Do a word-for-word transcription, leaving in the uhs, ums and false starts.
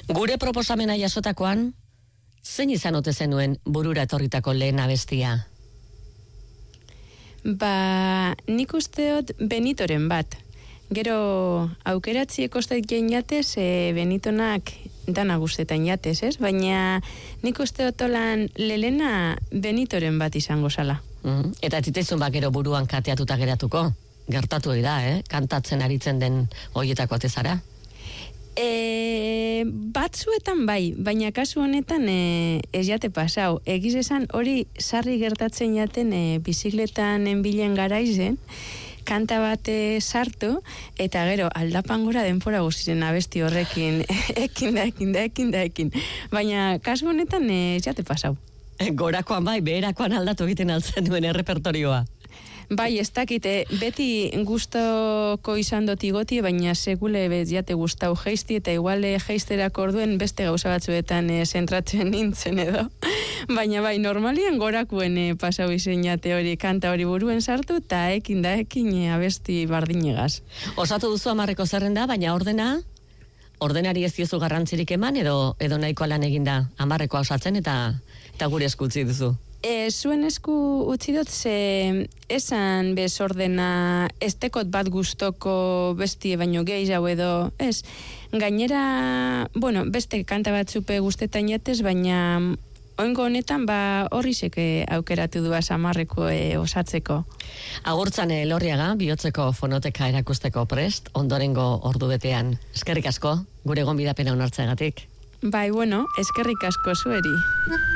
Gure proposamena jasotakoan, zein izan ote zenuen burura etorritako lehen abestia? Ba, nik usteot Benitoren bat. Gero aukeratzi ekostait gen jatez, e, Benitonak dana guztetan jatez, ez? Baina nik usteot olan lelena Benitoren bat izango zala. Mm, eta ziteizun ba gero buruan kateatuta geratuko? Gertatu da, eh? Kantatzen aritzen den hoietako atezara? E, batzuetan bai, baina kasu honetan e, ez jate pasau. Egiz esan hori sarri gertatzen jaten e, bizikletan enbilen garaizen, kanta bate sartu, eta gero aldapan gora denpora guziren abesti horrekin, ekin da, ekin da, ekin da, ekin. Baina kasu honetan ez jate pasau. Gorakoan bai, beherakoan aldatu egiten altzen duen errepertorioa. Bai, ez dakite, beti gustoko izan dut igoti, baina segule bez jate gustau geizti, eta iguale geizterako orduen beste gauza batzuetan e, zentratzen nintzen edo. Baina bai, normalien gorakuen e, pasau izen jate hori, kanta hori buruen sartu, eta ekin da ekin e, abesti bardinegaz. Osatu duzu hamarreko zerrenda, baina ordena, ordenari ez diozu garrantzirik eman, edo edo nahikoa lan eginda hamarrekoa osatzen, eta, eta gure eskutzi duzu. E, zuen esku utzi dut ze esan bez ordena estekot bat gustoko bestie baino gehiago edo, ez, gainera, bueno, beste kanta batzupe gustetan jatez, baina oingo honetan ba horrizek aukeratu duaz hamarreko e, osatzeko. Agurtzan Elorriaga, bihotzeko fonoteka erakusteko prest, ondorengo ordu betean. Eskerrik asko, gure gonbidapena onartzeagatik. Bai, bueno, eskerrik asko zueri.